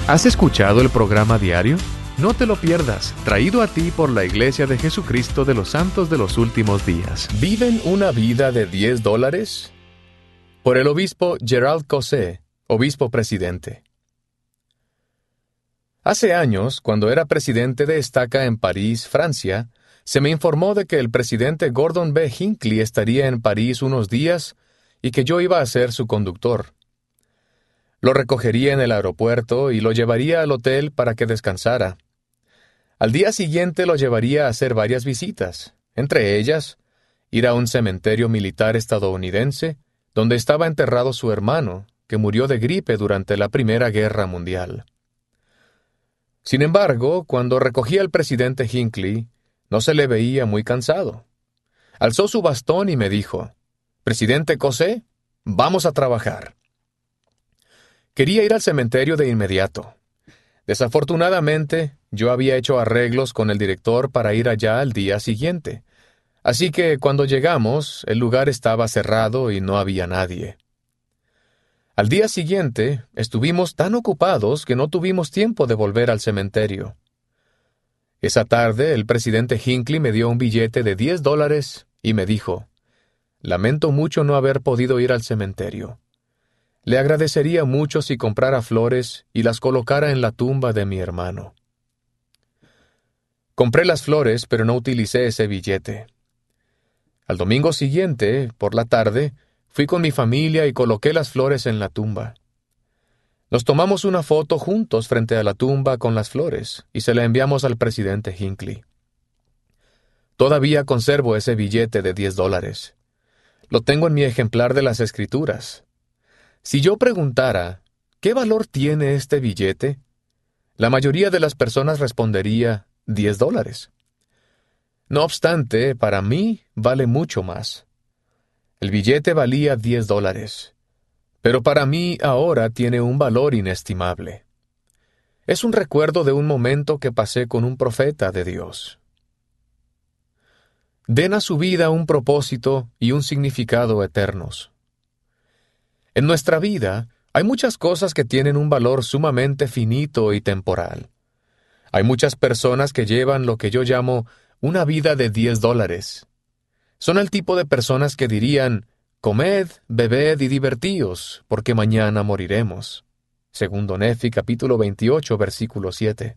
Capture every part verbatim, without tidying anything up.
¿Has escuchado el programa diario? No te lo pierdas, traído a ti por la Iglesia de Jesucristo de los Santos de los Últimos Días. ¿Viven una vida de diez dólares? Por el obispo Gerald Caussé, obispo presidente. Hace años, cuando era presidente de Estaca en París, Francia, se me informó de que el presidente Gordon B. Hinckley estaría en París unos días y que yo iba a ser su conductor. Lo recogería en el aeropuerto y lo llevaría al hotel para que descansara. Al día siguiente lo llevaría a hacer varias visitas, entre ellas, ir a un cementerio militar estadounidense donde estaba enterrado su hermano, que murió de gripe durante la Primera Guerra Mundial. Sin embargo, cuando recogía al presidente Hinckley, no se le veía muy cansado. Alzó su bastón y me dijo: «Presidente Caussé, vamos a trabajar». Quería ir al cementerio de inmediato. Desafortunadamente, yo había hecho arreglos con el director para ir allá al día siguiente. Así que cuando llegamos, el lugar estaba cerrado y no había nadie. Al día siguiente, estuvimos tan ocupados que no tuvimos tiempo de volver al cementerio. Esa tarde, el presidente Hinckley me dio un billete de diez dólares y me dijo: «Lamento mucho no haber podido ir al cementerio. Le agradecería mucho si comprara flores y las colocara en la tumba de mi hermano». Compré las flores, pero no utilicé ese billete. Al domingo siguiente, por la tarde, fui con mi familia y coloqué las flores en la tumba. Nos tomamos una foto juntos frente a la tumba con las flores y se la enviamos al presidente Hinckley. Todavía conservo ese billete de diez dólares. Lo tengo en mi ejemplar de las Escrituras. Si yo preguntara, ¿qué valor tiene este billete?, la mayoría de las personas respondería, diez dólares. No obstante, para mí vale mucho más. El billete valía diez dólares, pero para mí ahora tiene un valor inestimable. Es un recuerdo de un momento que pasé con un profeta de Dios. Den a su vida un propósito y un significado eternos. En nuestra vida hay muchas cosas que tienen un valor sumamente finito y temporal. Hay muchas personas que llevan lo que yo llamo una vida de diez dólares. Son el tipo de personas que dirían: «Comed, bebed y divertíos, porque mañana moriremos». Segundo Nefi, capítulo veintiocho, versículo siete.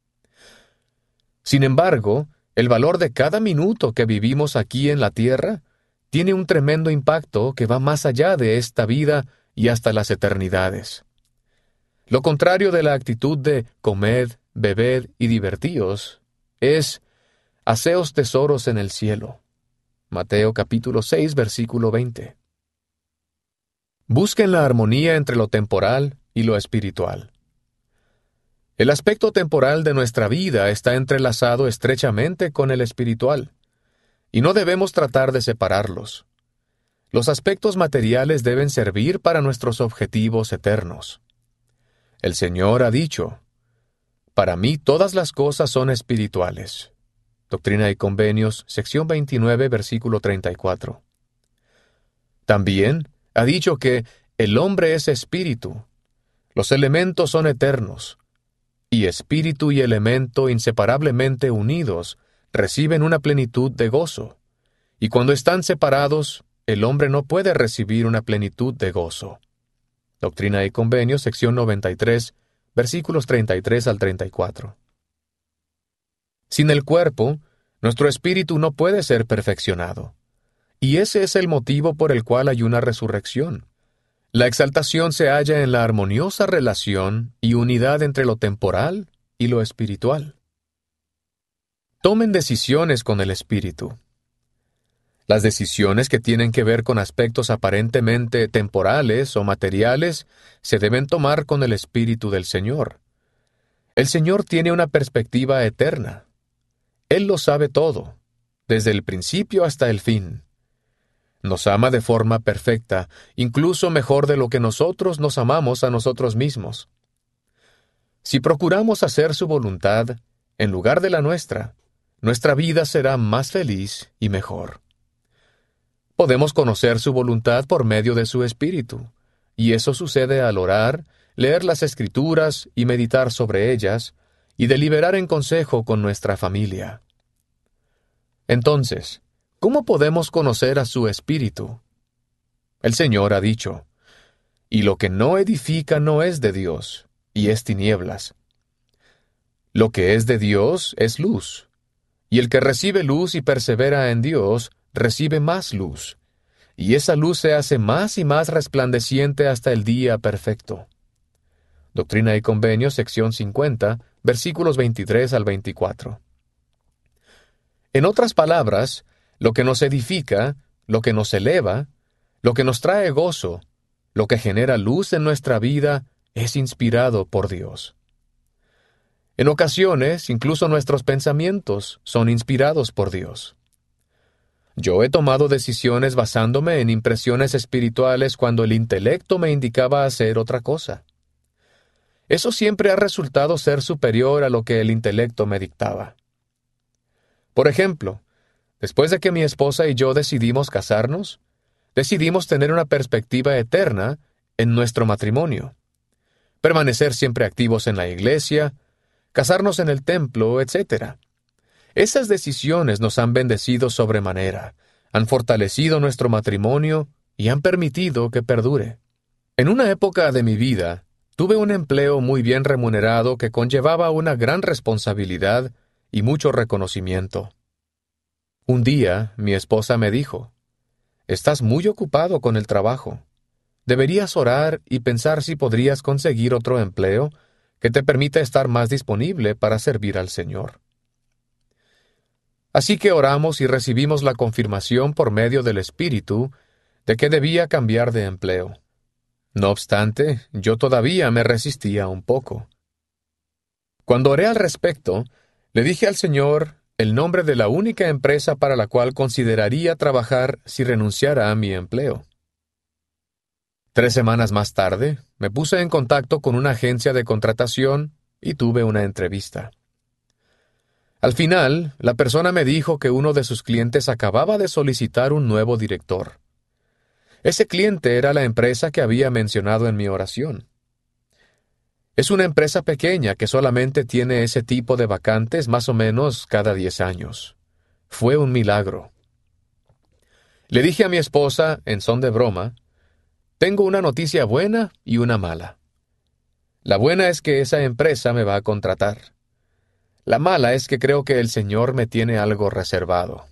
Sin embargo, el valor de cada minuto que vivimos aquí en la tierra tiene un tremendo impacto que va más allá de esta vida y hasta las eternidades. Lo contrario de la actitud de «comed, bebed y divertíos» es «haceos tesoros en el cielo». Mateo capítulo seis, versículo veinte. Busquen la armonía entre lo temporal y lo espiritual. El aspecto temporal de nuestra vida está entrelazado estrechamente con el espiritual, y no debemos tratar de separarlos. Los aspectos materiales deben servir para nuestros objetivos eternos. El Señor ha dicho: «Para mí todas las cosas son espirituales». Doctrina y Convenios, sección veintinueve, versículo treinta y cuatro. También ha dicho que el hombre es espíritu, los elementos son eternos, y espíritu y elemento inseparablemente unidos reciben una plenitud de gozo, y cuando están separados, el hombre no puede recibir una plenitud de gozo. Doctrina y Convenios, sección noventa y tres, versículos treinta y tres al treinta y cuatro. Sin el cuerpo, nuestro espíritu no puede ser perfeccionado. Y ese es el motivo por el cual hay una resurrección. La exaltación se halla en la armoniosa relación y unidad entre lo temporal y lo espiritual. Tomen decisiones con el espíritu. Las decisiones que tienen que ver con aspectos aparentemente temporales o materiales se deben tomar con el Espíritu del Señor. El Señor tiene una perspectiva eterna. Él lo sabe todo, desde el principio hasta el fin. Nos ama de forma perfecta, incluso mejor de lo que nosotros nos amamos a nosotros mismos. Si procuramos hacer su voluntad, en lugar de la nuestra, nuestra vida será más feliz y mejor. Podemos conocer su voluntad por medio de su Espíritu, y eso sucede al orar, leer las Escrituras y meditar sobre ellas, y deliberar en consejo con nuestra familia. Entonces, ¿cómo podemos conocer a su Espíritu? El Señor ha dicho, «Y lo que no edifica no es de Dios, y es tinieblas. Lo que es de Dios es luz, y el que recibe luz y persevera en Dios, recibe más luz, y esa luz se hace más y más resplandeciente hasta el día perfecto». Doctrina y Convenios, sección cincuenta, versículos veintitrés al veinticuatro. En otras palabras, lo que nos edifica, lo que nos eleva, lo que nos trae gozo, lo que genera luz en nuestra vida, es inspirado por Dios. En ocasiones, incluso nuestros pensamientos son inspirados por Dios. Yo he tomado decisiones basándome en impresiones espirituales cuando el intelecto me indicaba hacer otra cosa. Eso siempre ha resultado ser superior a lo que el intelecto me dictaba. Por ejemplo, después de que mi esposa y yo decidimos casarnos, decidimos tener una perspectiva eterna en nuestro matrimonio, permanecer siempre activos en la iglesia, casarnos en el templo, etcétera. Esas decisiones nos han bendecido sobremanera, han fortalecido nuestro matrimonio y han permitido que perdure. En una época de mi vida, tuve un empleo muy bien remunerado que conllevaba una gran responsabilidad y mucho reconocimiento. Un día, mi esposa me dijo, «Estás muy ocupado con el trabajo. Deberías orar y pensar si podrías conseguir otro empleo que te permita estar más disponible para servir al Señor». Así que oramos y recibimos la confirmación por medio del Espíritu de que debía cambiar de empleo. No obstante, yo todavía me resistía un poco. Cuando oré al respecto, le dije al Señor el nombre de la única empresa para la cual consideraría trabajar si renunciara a mi empleo. Tres semanas más tarde, me puse en contacto con una agencia de contratación y tuve una entrevista. Al final, la persona me dijo que uno de sus clientes acababa de solicitar un nuevo director. Ese cliente era la empresa que había mencionado en mi oración. Es una empresa pequeña que solamente tiene ese tipo de vacantes más o menos cada diez años. Fue un milagro. Le dije a mi esposa, en son de broma, «Tengo una noticia buena y una mala. La buena es que esa empresa me va a contratar. La mala es que creo que el Señor me tiene algo reservado».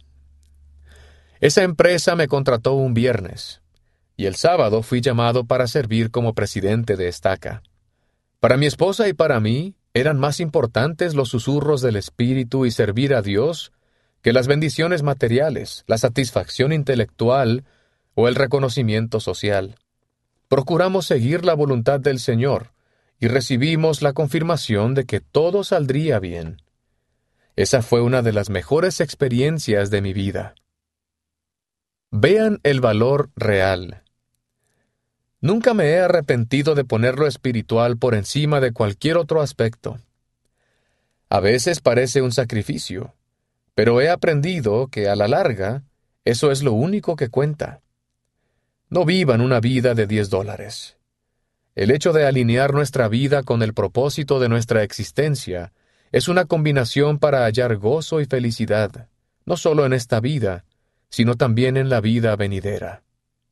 Esa empresa me contrató un viernes, y el sábado fui llamado para servir como presidente de Estaca. Para mi esposa y para mí, eran más importantes los susurros del Espíritu y servir a Dios que las bendiciones materiales, la satisfacción intelectual o el reconocimiento social. Procuramos seguir la voluntad del Señor y recibimos la confirmación de que todo saldría bien. Esa fue una de las mejores experiencias de mi vida. Vean el valor real. Nunca me he arrepentido de poner lo espiritual por encima de cualquier otro aspecto. A veces parece un sacrificio, pero he aprendido que a la larga, eso es lo único que cuenta. No vivan una vida de diez dólares. El hecho de alinear nuestra vida con el propósito de nuestra existencia es una combinación para hallar gozo y felicidad, no solo en esta vida, sino también en la vida venidera.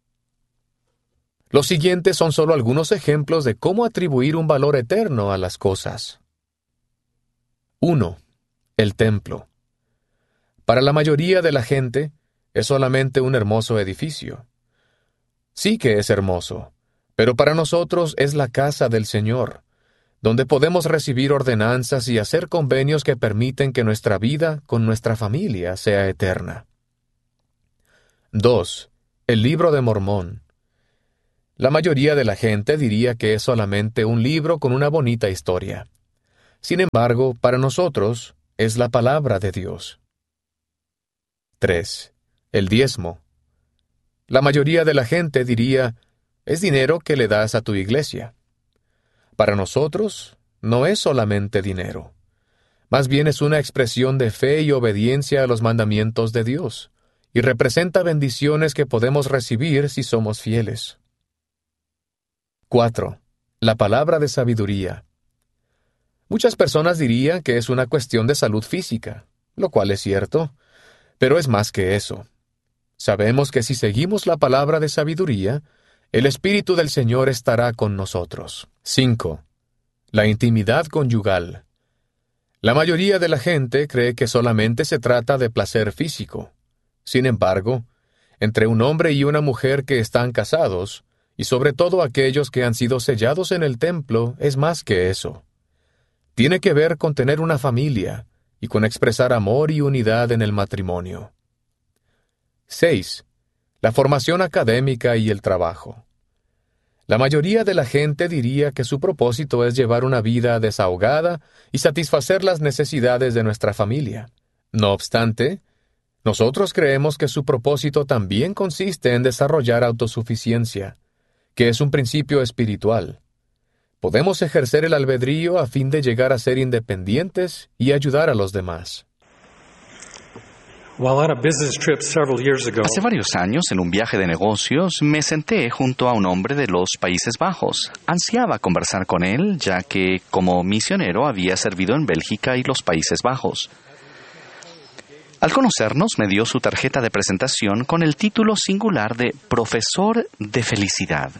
Los siguientes son solo algunos ejemplos de cómo atribuir un valor eterno a las cosas. uno. El templo. Para la mayoría de la gente, es solamente un hermoso edificio. Sí que es hermoso, pero para nosotros es la casa del Señor, donde podemos recibir ordenanzas y hacer convenios que permiten que nuestra vida con nuestra familia sea eterna. dos. El Libro de Mormón. La mayoría de la gente diría que es solamente un libro con una bonita historia. Sin embargo, para nosotros, es la palabra de Dios. tres. El diezmo. La mayoría de la gente diría, es dinero que le das a tu iglesia. Para nosotros, no es solamente dinero. Más bien es una expresión de fe y obediencia a los mandamientos de Dios, y representa bendiciones que podemos recibir si somos fieles. cuatro. La palabra de sabiduría. Muchas personas dirían que es una cuestión de salud física, lo cual es cierto, pero es más que eso. Sabemos que si seguimos la palabra de sabiduría, el Espíritu del Señor estará con nosotros. cinco. La intimidad conyugal. La mayoría de la gente cree que solamente se trata de placer físico. Sin embargo, entre un hombre y una mujer que están casados, y sobre todo aquellos que han sido sellados en el templo, es más que eso. Tiene que ver con tener una familia y con expresar amor y unidad en el matrimonio. seis. La formación académica y el trabajo. La mayoría de la gente diría que su propósito es llevar una vida desahogada y satisfacer las necesidades de nuestra familia. No obstante, nosotros creemos que su propósito también consiste en desarrollar autosuficiencia, que es un principio espiritual. Podemos ejercer el albedrío a fin de llegar a ser independientes y ayudar a los demás. Hace varios años, en un viaje de negocios, me senté junto a un hombre de los Países Bajos. Ansiaba conversar con él, ya que, como misionero, había servido en Bélgica y los Países Bajos. Al conocernos, me dio su tarjeta de presentación con el título singular de Profesor de Felicidad.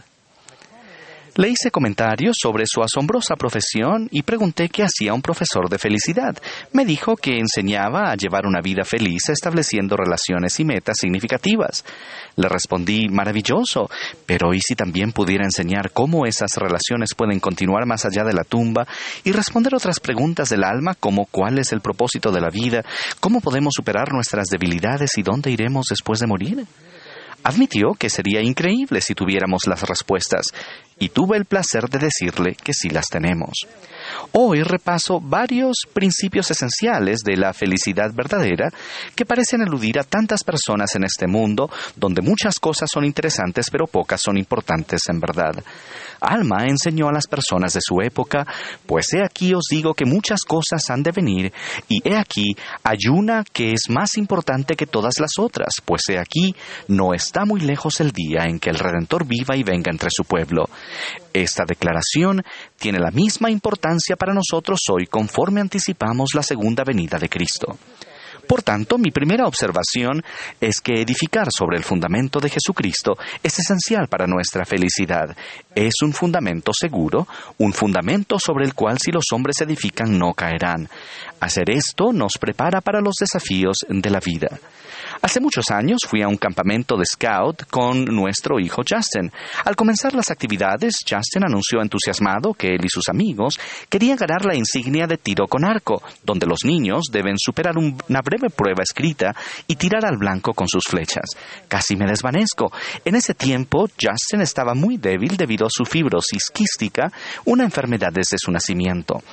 Le hice comentarios sobre su asombrosa profesión y pregunté qué hacía un profesor de felicidad. Me dijo que enseñaba a llevar una vida feliz estableciendo relaciones y metas significativas. Le respondí, maravilloso, pero ¿y si también pudiera enseñar cómo esas relaciones pueden continuar más allá de la tumba y responder otras preguntas del alma como cuál es el propósito de la vida, cómo podemos superar nuestras debilidades y dónde iremos después de morir? Admitió que sería increíble si tuviéramos las respuestas, y tuve el placer de decirle que sí las tenemos. Hoy repaso varios principios esenciales de la felicidad verdadera que parecen aludir a tantas personas en este mundo donde muchas cosas son interesantes pero pocas son importantes en verdad. Alma enseñó a las personas de su época, pues he aquí os digo que muchas cosas han de venir, y he aquí hay una que es más importante que todas las otras, pues he aquí no está muy lejos el día en que el Redentor viva y venga entre su pueblo. Esta declaración tiene la misma importancia para nosotros hoy conforme anticipamos la segunda venida de Cristo. Por tanto, mi primera observación es que edificar sobre el fundamento de Jesucristo es esencial para nuestra felicidad. Es un fundamento seguro, un fundamento sobre el cual si los hombres edifican no caerán. Hacer esto nos prepara para los desafíos de la vida. Hace muchos años fui a un campamento de scout con nuestro hijo Justin. Al comenzar las actividades, Justin anunció entusiasmado que él y sus amigos querían ganar la insignia de tiro con arco, donde los niños deben superar un, una breve prueba escrita y tirar al blanco con sus flechas. Casi me desvanezco. En ese tiempo, Justin estaba muy débil debido a su fibrosis quística, una enfermedad desde su nacimiento.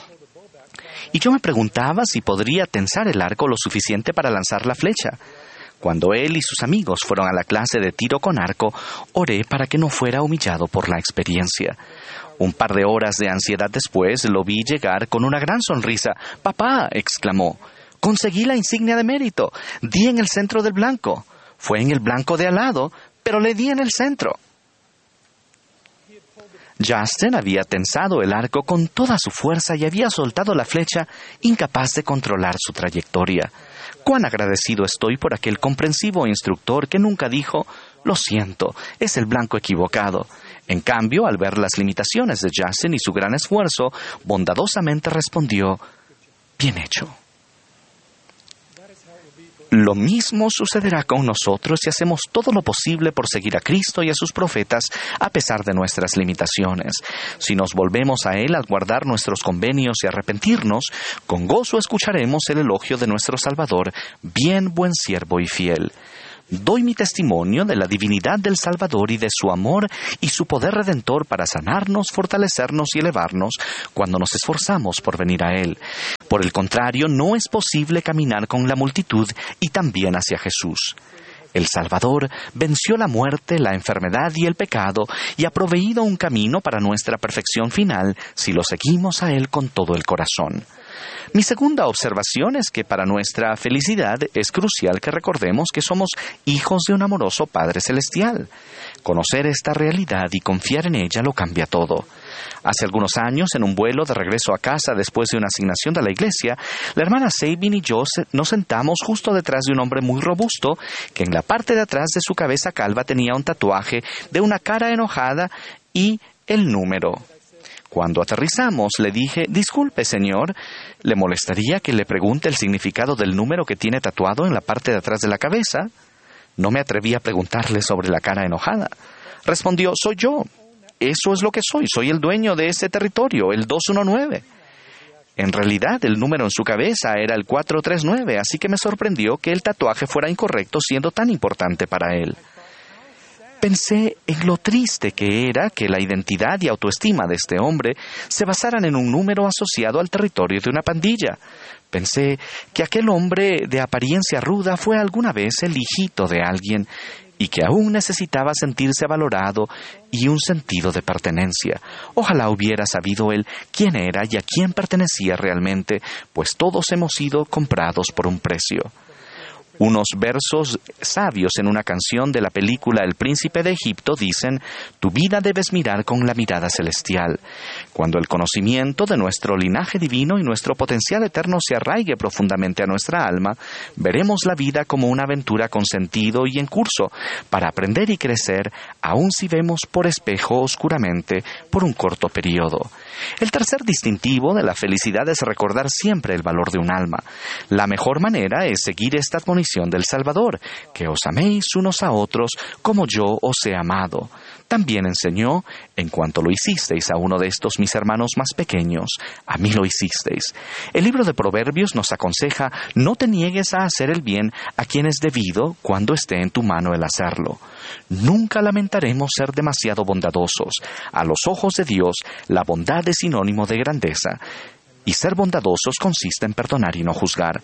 Y yo me preguntaba si podría tensar el arco lo suficiente para lanzar la flecha. Cuando él y sus amigos fueron a la clase de tiro con arco, oré para que no fuera humillado por la experiencia. Un par de horas de ansiedad después, lo vi llegar con una gran sonrisa. «¡Papá!», exclamó. «Conseguí la insignia de mérito. Di en el centro del blanco. Fue en el blanco de al lado, pero le di en el centro». Justin había tensado el arco con toda su fuerza y había soltado la flecha, incapaz de controlar su trayectoria. Cuán agradecido estoy por aquel comprensivo instructor que nunca dijo, «Lo siento, es el blanco equivocado». En cambio, al ver las limitaciones de Justin y su gran esfuerzo, bondadosamente respondió, «Bien hecho». Lo mismo sucederá con nosotros si hacemos todo lo posible por seguir a Cristo y a sus profetas a pesar de nuestras limitaciones. Si nos volvemos a Él al guardar nuestros convenios y arrepentirnos, con gozo escucharemos el elogio de nuestro Salvador, bien buen siervo y fiel. Doy mi testimonio de la divinidad del Salvador y de su amor y su poder redentor para sanarnos, fortalecernos y elevarnos cuando nos esforzamos por venir a Él. Por el contrario, no es posible caminar con la multitud y también hacia Jesús. El Salvador venció la muerte, la enfermedad y el pecado y ha proveído un camino para nuestra perfección final si lo seguimos a Él con todo el corazón. Mi segunda observación es que para nuestra felicidad es crucial que recordemos que somos hijos de un amoroso Padre Celestial. Conocer esta realidad y confiar en ella lo cambia todo. Hace algunos años, en un vuelo de regreso a casa después de una asignación de la iglesia, la hermana Sabin y yo nos sentamos justo detrás de un hombre muy robusto que en la parte de atrás de su cabeza calva tenía un tatuaje de una cara enojada y el número. Cuando aterrizamos, le dije, disculpe, señor, ¿le molestaría que le pregunte el significado del número que tiene tatuado en la parte de atrás de la cabeza? No me atreví a preguntarle sobre la cara enojada. Respondió, soy yo. Eso es lo que soy. Soy el dueño de ese territorio, el doscientos diecinueve. En realidad, el número en su cabeza era el cuatrocientos treinta y nueve, así que me sorprendió que el tatuaje fuera incorrecto siendo tan importante para él. Pensé en lo triste que era que la identidad y autoestima de este hombre se basaran en un número asociado al territorio de una pandilla. Pensé que aquel hombre de apariencia ruda fue alguna vez el hijito de alguien y que aún necesitaba sentirse valorado y un sentido de pertenencia. Ojalá hubiera sabido él quién era y a quién pertenecía realmente, pues todos hemos sido comprados por un precio. Unos versos sabios en una canción de la película El Príncipe de Egipto dicen, tu vida debes mirar con la mirada celestial. Cuando el conocimiento de nuestro linaje divino y nuestro potencial eterno se arraigue profundamente a nuestra alma, veremos la vida como una aventura con sentido y en curso, para aprender y crecer, aun si vemos por espejo oscuramente por un corto periodo. El tercer distintivo de la felicidad es recordar siempre el valor de un alma. La mejor manera es seguir esta admonición del Salvador, que os améis unos a otros como yo os he amado. También enseñó, en cuanto lo hicisteis a uno de estos mis hermanos más pequeños, a mí lo hicisteis. El libro de Proverbios nos aconseja, no te niegues a hacer el bien a quien es debido cuando esté en tu mano el hacerlo. Nunca lamentaremos ser demasiado bondadosos. A los ojos de Dios, la bondad es sinónimo de grandeza, y ser bondadosos consiste en perdonar y no juzgar.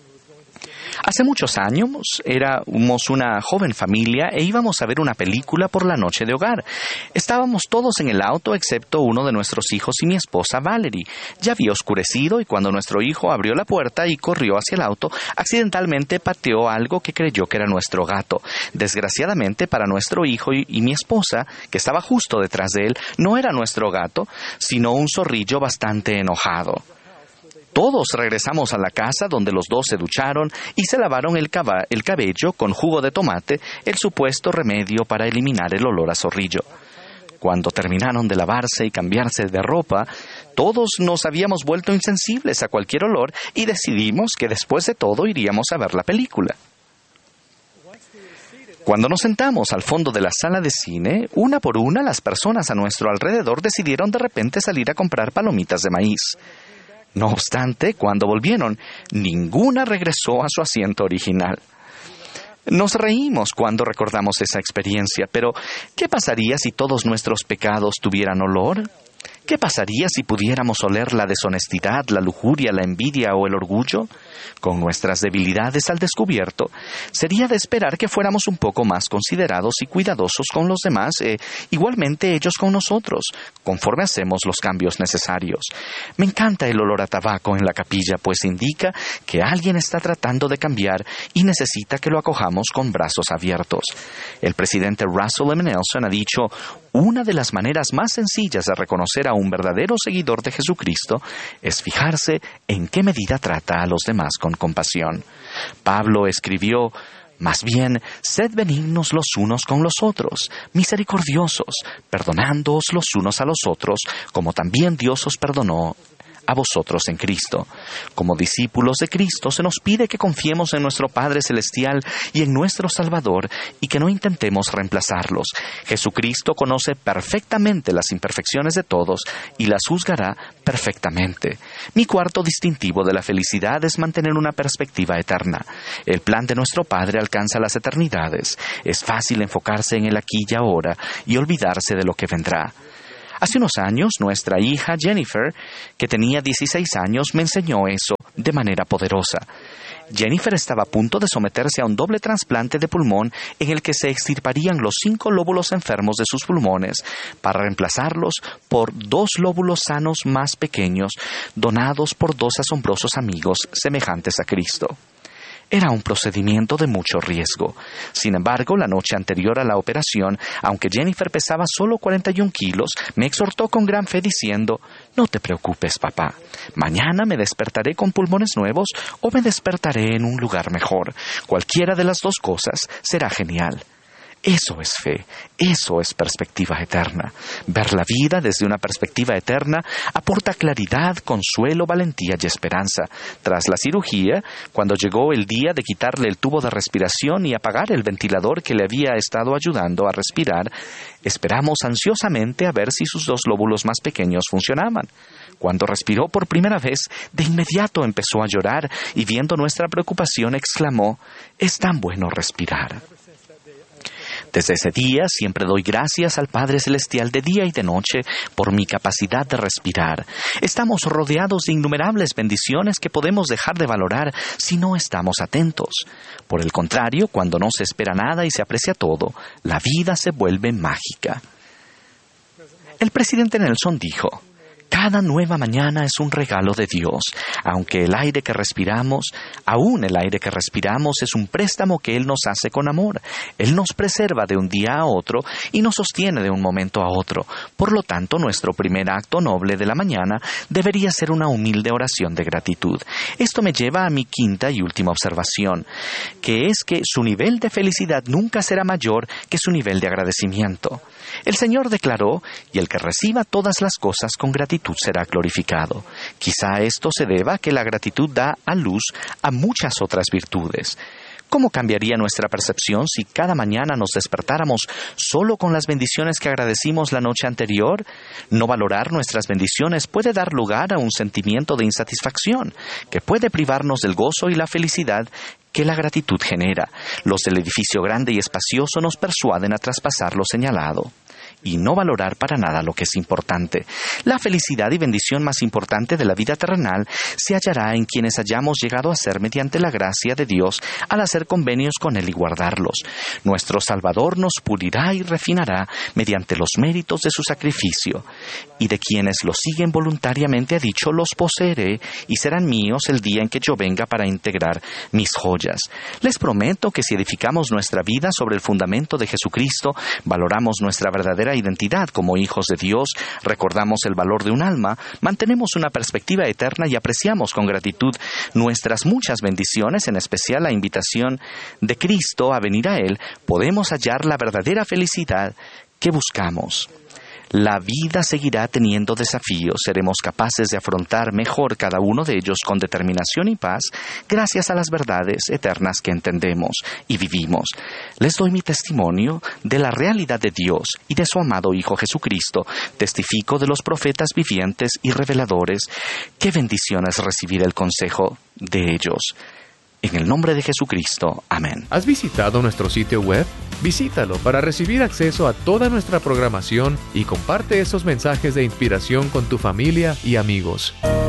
Hace muchos años éramos una joven familia e íbamos a ver una película por la noche de hogar. Estábamos todos en el auto excepto uno de nuestros hijos y mi esposa Valerie. Ya había oscurecido y cuando nuestro hijo abrió la puerta y corrió hacia el auto, accidentalmente pateó algo que creyó que era nuestro gato. Desgraciadamente para nuestro hijo y, y mi esposa, que estaba justo detrás de él, no era nuestro gato, sino un zorrillo bastante enojado. Todos regresamos a la casa donde los dos se ducharon y se lavaron el, caba- el cabello con jugo de tomate, el supuesto remedio para eliminar el olor a zorrillo. Cuando terminaron de lavarse y cambiarse de ropa, todos nos habíamos vuelto insensibles a cualquier olor y decidimos que después de todo iríamos a ver la película. Cuando nos sentamos al fondo de la sala de cine, una por una las personas a nuestro alrededor decidieron de repente salir a comprar palomitas de maíz. No obstante, cuando volvieron, ninguna regresó a su asiento original. Nos reímos cuando recordamos esa experiencia, pero ¿qué pasaría si todos nuestros pecados tuvieran olor? ¿Qué pasaría si pudiéramos oler la deshonestidad, la lujuria, la envidia o el orgullo? Con nuestras debilidades al descubierto, sería de esperar que fuéramos un poco más considerados y cuidadosos con los demás, e igualmente ellos con nosotros, conforme hacemos los cambios necesarios. Me encanta el olor a tabaco en la capilla, pues indica que alguien está tratando de cambiar y necesita que lo acojamos con brazos abiertos. El presidente Russell M. Nelson ha dicho, una de las maneras más sencillas de reconocer a un verdadero seguidor de Jesucristo es fijarse en qué medida trata a los demás con compasión. Pablo escribió, más bien, sed benignos los unos con los otros, misericordiosos, perdonándoos los unos a los otros, como también Dios os perdonó a vosotros en Cristo. Como discípulos de Cristo se nos pide que confiemos en nuestro Padre Celestial y en nuestro Salvador y que no intentemos reemplazarlos. Jesucristo conoce perfectamente las imperfecciones de todos y las juzgará perfectamente. Mi cuarto distintivo de la felicidad es mantener una perspectiva eterna. El plan de nuestro Padre alcanza las eternidades. Es fácil enfocarse en el aquí y ahora y olvidarse de lo que vendrá. Hace unos años, nuestra hija Jennifer, que tenía dieciséis años, me enseñó eso de manera poderosa. Jennifer estaba a punto de someterse a un doble trasplante de pulmón en el que se extirparían los cinco lóbulos enfermos de sus pulmones para reemplazarlos por dos lóbulos sanos más pequeños, donados por dos asombrosos amigos semejantes a Cristo. Era un procedimiento de mucho riesgo. Sin embargo, la noche anterior a la operación, aunque Jennifer pesaba solo cuarenta y un kilos, me exhortó con gran fe diciendo: «No te preocupes, papá. Mañana me despertaré con pulmones nuevos o me despertaré en un lugar mejor. Cualquiera de las dos cosas será genial». Eso es fe, eso es perspectiva eterna. Ver la vida desde una perspectiva eterna aporta claridad, consuelo, valentía y esperanza. Tras la cirugía, cuando llegó el día de quitarle el tubo de respiración y apagar el ventilador que le había estado ayudando a respirar, esperamos ansiosamente a ver si sus dos lóbulos más pequeños funcionaban. Cuando respiró por primera vez, de inmediato empezó a llorar y viendo nuestra preocupación exclamó: «Es tan bueno respirar». Desde ese día siempre doy gracias al Padre Celestial de día y de noche por mi capacidad de respirar. Estamos rodeados de innumerables bendiciones que podemos dejar de valorar si no estamos atentos. Por el contrario, cuando no se espera nada y se aprecia todo, la vida se vuelve mágica. El presidente Nelson dijo: «Cada nueva mañana es un regalo de Dios. Aunque el aire que respiramos, aún el aire que respiramos es un préstamo que Él nos hace con amor. Él nos preserva de un día a otro y nos sostiene de un momento a otro. Por lo tanto, nuestro primer acto noble de la mañana debería ser una humilde oración de gratitud». Esto me lleva a mi quinta y última observación, que es que su nivel de felicidad nunca será mayor que su nivel de agradecimiento. El Señor declaró: «Y el que reciba todas las cosas con gratitud será glorificado». Quizá esto se deba a que la gratitud da a luz a muchas otras virtudes. ¿Cómo cambiaría nuestra percepción si cada mañana nos despertáramos solo con las bendiciones que agradecimos la noche anterior? No valorar nuestras bendiciones puede dar lugar a un sentimiento de insatisfacción, que puede privarnos del gozo y la felicidad que la gratitud genera. Los del edificio grande y espacioso nos persuaden a traspasar lo señalado y no valorar para nada lo que es importante. La felicidad y bendición más importante de la vida terrenal se hallará en quienes hayamos llegado a ser mediante la gracia de Dios al hacer convenios con Él y guardarlos. Nuestro Salvador nos pulirá y refinará mediante los méritos de su sacrificio, y de quienes lo siguen voluntariamente ha dicho: «Los poseeré y serán míos el día en que yo venga para integrar mis joyas». Les prometo que si edificamos nuestra vida sobre el fundamento de Jesucristo, valoramos nuestra verdadera identidad como hijos de Dios, recordamos el valor de un alma, mantenemos una perspectiva eterna y apreciamos con gratitud nuestras muchas bendiciones, en especial la invitación de Cristo a venir a Él, podemos hallar la verdadera felicidad que buscamos. La vida seguirá teniendo desafíos. Seremos capaces de afrontar mejor cada uno de ellos con determinación y paz, gracias a las verdades eternas que entendemos y vivimos. Les doy mi testimonio de la realidad de Dios y de su amado Hijo Jesucristo. Testifico de los profetas vivientes y reveladores. Qué bendiciones recibir el consejo de ellos. En el nombre de Jesucristo. Amén. ¿Has visitado nuestro sitio web? Visítalo para recibir acceso a toda nuestra programación y comparte esos mensajes de inspiración con tu familia y amigos.